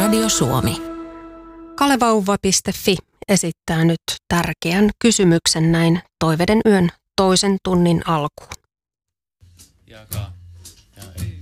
Radio Suomi. Kalevauva.fi esittää nyt tärkeän kysymyksen näin toiveiden yön toisen tunnin alkuun. Jakaa